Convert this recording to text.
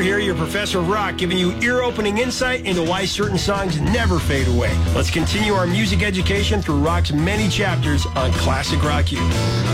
here, your professor of rock, giving you ear-opening insight into why certain songs never fade away. Let's continue our music education through rock's many chapters on Classic Rock U.